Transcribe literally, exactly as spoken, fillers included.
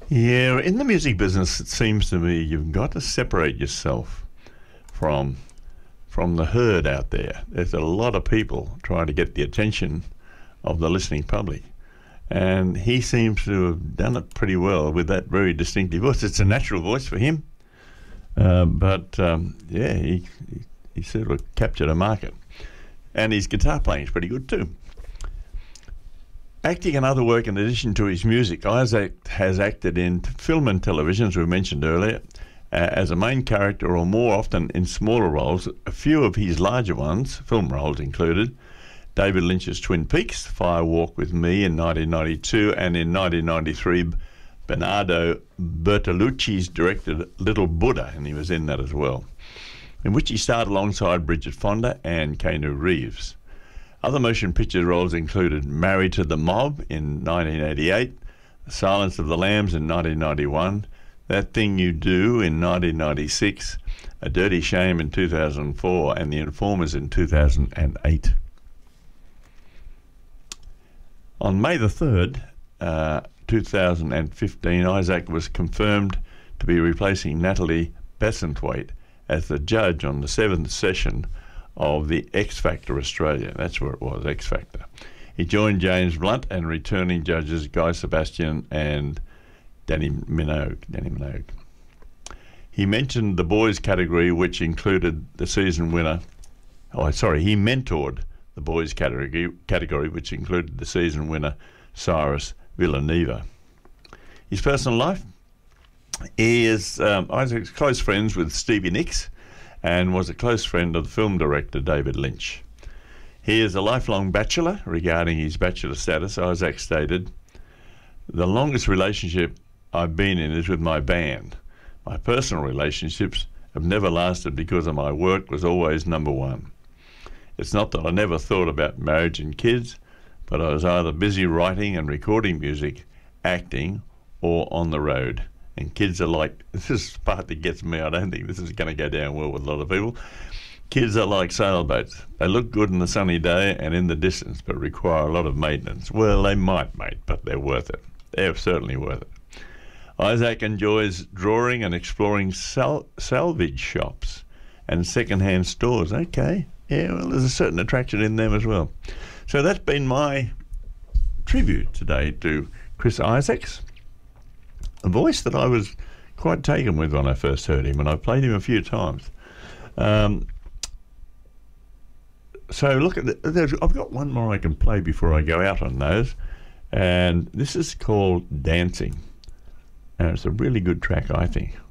Yeah, in the music business, it seems to me you've got to separate yourself from from the herd out there. There's a lot of people trying to get the attention of the listening public, and he seems to have done it pretty well with that very distinctive voice. It's a natural voice for him, uh, but um, yeah, he, he he sort of captured a market, and his guitar playing is pretty good too. Acting and other work in addition to his music, Isaac has acted in film and television, as we mentioned earlier, uh, as a main character or more often in smaller roles. A few of his larger ones, film roles included, David Lynch's Twin Peaks, Fire Walk with Me in nineteen ninety-two, and in nineteen ninety-three, Bernardo Bertolucci's directed Little Buddha, and he was in that as well, in which he starred alongside Bridget Fonda and Keanu Reeves. Other motion picture roles included Married to the Mob in nineteen eighty-eight, Silence of the Lambs in nineteen ninety-one, That Thing You Do in nineteen ninety-six, A Dirty Shame in two thousand four, and The Informers in two thousand eight. On May the third, uh, two thousand fifteen, Isaac was confirmed to be replacing Natalie Besantwaite as the judge on the seventh session of the X Factor Australia. That's where it was, X Factor. He joined James Blunt and returning judges Guy Sebastian and Danny Minogue. Danny Minogue. He mentioned the boys category, which included the season winner. Oh, sorry, he mentored the boys category, category which included the season winner Cyrus Villanueva. His personal life: he is um, Isaac's close friends with Stevie Nicks, and was a close friend of the film director David Lynch. He is a lifelong bachelor. Regarding his bachelor status, Isaac stated, "The longest relationship I've been in is with my band. My personal relationships have never lasted because of my work was always number one. It's not that I never thought about marriage and kids, but I was either busy writing and recording music, acting, or on the road. And kids are like," this is the part that gets me, I don't think this is going to go down well with a lot of people, "kids are like sailboats. They look good in the sunny day and in the distance, but require a lot of maintenance." Well, they might, mate, but they're worth it. They're certainly worth it. Isaac enjoys drawing and exploring sal- salvage shops and second-hand stores. Okay, yeah, well, there's a certain attraction in them as well. So that's been my tribute today to Chris Isaacs, a voice that I was quite taken with when I first heard him, and I've played him a few times. Um, so look at the, there's, I've got one more I can play before I go out on those, and this is called Dancing, and it's a really good track, I think.